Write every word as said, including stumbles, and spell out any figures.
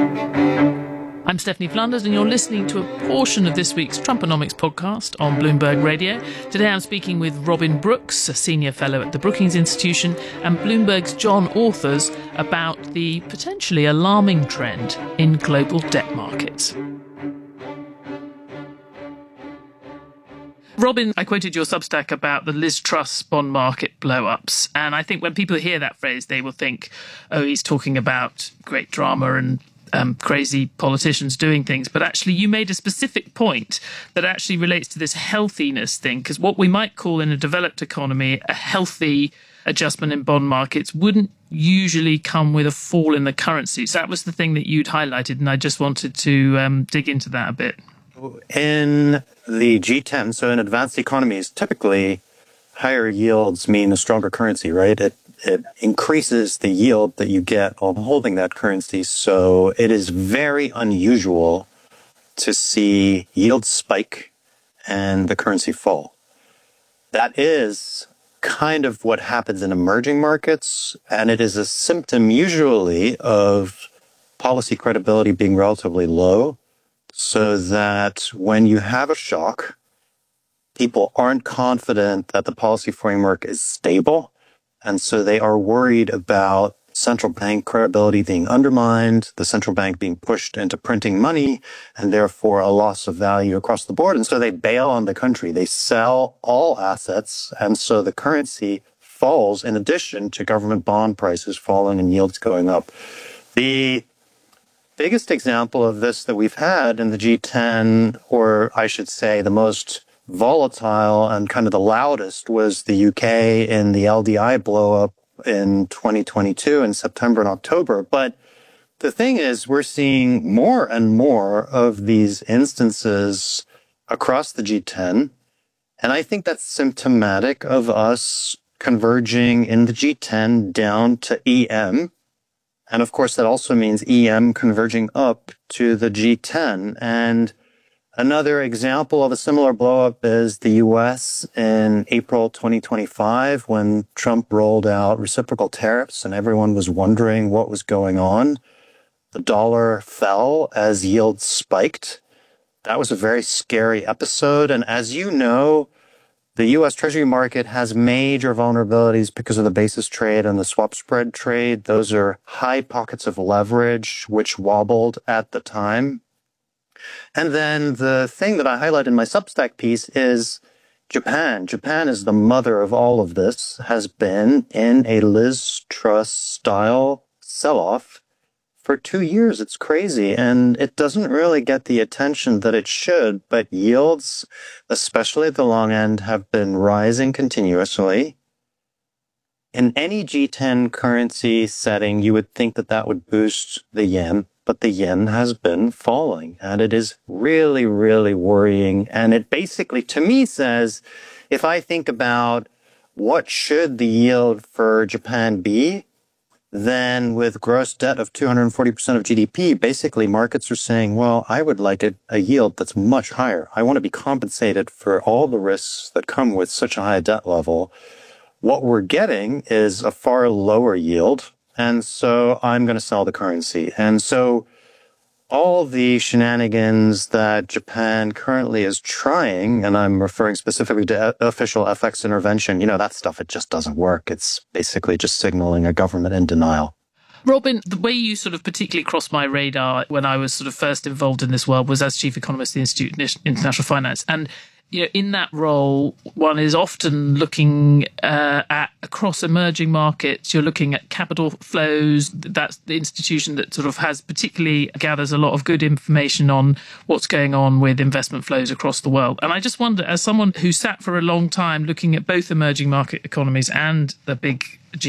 I'm Stephanie Flanders, and you're listening to a portion of this week's Trumponomics podcast on Bloomberg Radio. Today I'm speaking with Robin Brooks, a senior fellow at the Brookings Institution, and Bloomberg's John Authers about the potentially alarming trend in global debt markets. Robin, I quoted your Substack about the Liz Truss bond market blow-ups, and I think when people hear that phrase, they will think, oh, he's talking about great drama and Um, crazy politicians doing things. But actually, you made a specific point that actually relates to this healthiness thing, because what we might call in a developed economy a healthy adjustment in bond markets wouldn't usually come with a fall in the currency. So that was the thing that you'd highlighted, and I just wanted to um, dig into that a bit. In the G ten, so in advanced economies, typically higher yields mean a stronger currency, right? It It increases the yield that you get on holding that currency. So it is very unusual to see yields spike and the currency fall. That is kind of what happens in emerging markets, and it is a symptom usually of policy credibility being relatively low, so that when you have a shock, people aren't confident that the policy framework is stable. And so they are worried about central bank credibility being undermined, the central bank being pushed into printing money, and therefore a loss of value across the board. And so they bail on the country. They sell all assets. And so the currency falls in addition to government bond prices falling and yields going up. The biggest example of this that we've had in the G ten, or I should say the most volatile and kind of the loudest, was the U K in the L D I blow-up in twenty twenty-two in September and October. But the thing is, we're seeing more and more of these instances across the G ten. And I think that's symptomatic of us converging in the G ten down to E M. And of course, that also means E M converging up to the G ten. And another example of a similar blow-up is the U S in April twenty twenty-five, when Trump rolled out reciprocal tariffs and everyone was wondering what was going on. The dollar fell as yields spiked. That was a very scary episode. And as you know, the U S Treasury market has major vulnerabilities because of the basis trade and the swap spread trade. Those are high pockets of leverage, which wobbled at the time. And then the thing that I highlight in my Substack piece is Japan. Japan is the mother of all of this, has been in a Liz Truss style sell-off for two years. It's crazy. And it doesn't really get the attention that it should. But yields, especially at the long end, have been rising continuously. In any G ten currency setting, you would think that that would boost the yen. But the yen has been falling, and it is really, really worrying. And it basically, to me, says, if I think about what should the yield for Japan be, then with gross debt of two hundred forty percent of G D P, basically markets are saying, well, I would like a, a yield that's much higher. I want to be compensated for all the risks that come with such a high debt level. What we're getting is a far lower yield. And so I'm going to sell the currency. And so all the shenanigans that Japan currently is trying, and I'm referring specifically to official F X intervention, you know, that stuff, it just doesn't work. It's basically just signaling a government in denial. Robin, the way you sort of particularly crossed my radar when I was sort of first involved in this world was as chief economist of the Institute of International Finance. And you know, in that role, one is often looking uh, at across emerging markets. You're looking at capital flows. That's the institution that sort of has particularly gathers a lot of good information on what's going on with investment flows across the world. And I just wonder, as someone who sat for a long time looking at both emerging market economies and the big